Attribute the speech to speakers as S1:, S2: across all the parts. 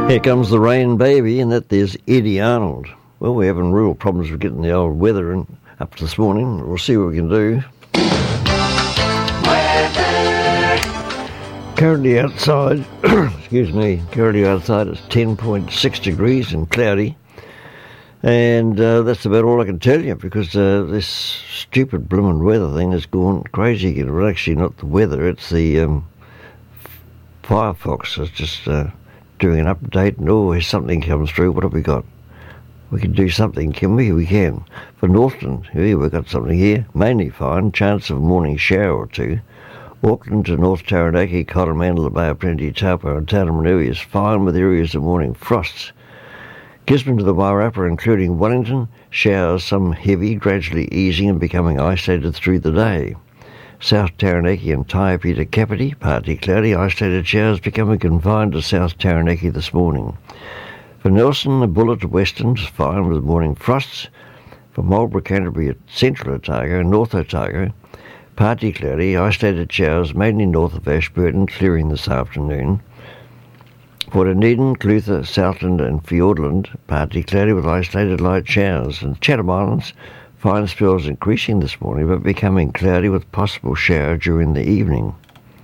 S1: Here comes the rain baby, and that there's Eddie Arnold. Well, we're having real problems with getting the old weather in up this morning. We'll see what we can do. Currently outside, currently outside it's 10.6 degrees and cloudy. And that's about all I can tell you, because this stupid bloomin' weather thing has gone crazy again. Well, actually not the weather, it's the Firefox is just doing an update, and here's something comes through. What have we got? We can do something, can we? We can. For Northland, we've got something here. Mainly fine, chance of a morning shower or two. Auckland to North Taranaki, Coromandel, Bay of Plenty, Taupo and Taranaki is fine with areas of morning frosts. Gisborne to the Wairarapa, including Wellington, showers, some heavy, gradually easing and becoming isolated through the day. South Taranaki and Taipi to Kapiti, partly cloudy, isolated showers becoming confined to South Taranaki this morning. For Nelson, the Buller to Western is fine with morning frosts. For Marlborough, Canterbury at Central Otago and North Otago, partly cloudy, isolated showers mainly north of Ashburton, clearing this afternoon. For Dunedin, Clutha, Southland and Fiordland, partly cloudy with isolated light showers. And Chatham Islands, fine spells increasing this morning but becoming cloudy with possible shower during the evening.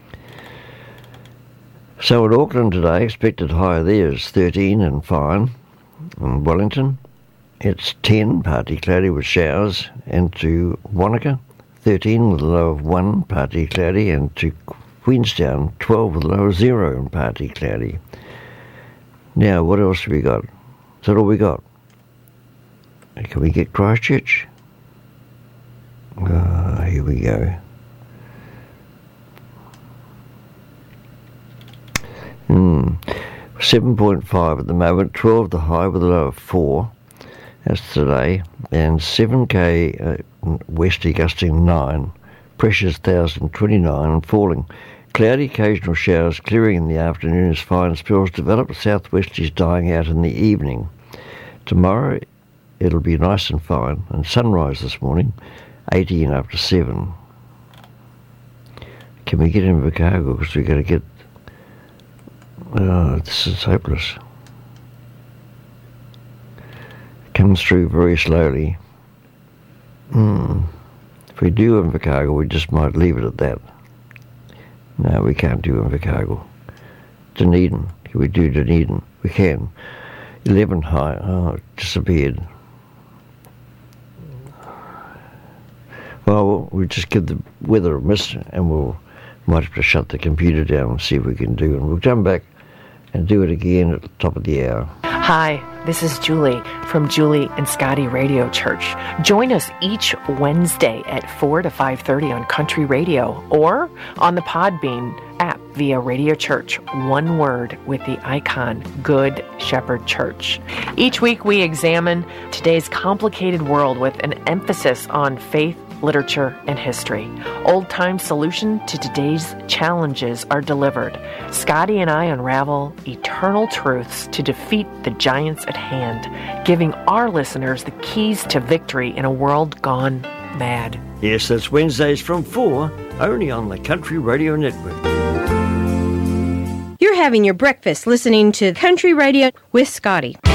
S1: So at Auckland today, expected high there is 13 and fine. In Wellington, it's 10, partly cloudy with showers. And to Wanaka, 13 with a low of 1, partly cloudy. And to Queenstown, 12 with a low of 0 and partly cloudy. Now, what else have we got? Is that all we got? Can we get Christchurch? Here we go. 7.5 at the moment, 12 the high with a low of 4. That's today. And 7k westerly gusting 9. Pressure's 1029 and falling. Cloudy, occasional showers clearing in the afternoon as fine spells develop. Southwesterlies dying out in the evening. Tomorrow it'll be nice and fine. And sunrise this morning, 18 after 7. Can we get in Invercargill? Because we've got to get... this is hopeless. It comes through very slowly. If we do Invercargill, we just might leave it at that. No, we can't do Invercargill. Dunedin. Can we do Dunedin? We can. 11 high. Oh, it disappeared. Well, we'll just give the weather a miss, and might have to shut the computer down and see if we can do it. And we'll come back and do it again at the top of the hour.
S2: Hi, this is Julie from Julie and Scotty Radio Church. Join us each Wednesday at 4 to 5:30 on Country Radio or on the Podbean app via Radio Church, one word with the icon Good Shepherd Church. Each week we examine today's complicated world with an emphasis on faith, literature, and history. Old-time solution to today's challenges are delivered. Scotty and I unravel eternal truths to defeat the giants at hand, giving our listeners the keys to victory in a world gone mad.
S1: Yes, that's Wednesdays from 4, only on the Country Radio Network.
S3: You're having your breakfast listening to Country Radio with Scotty.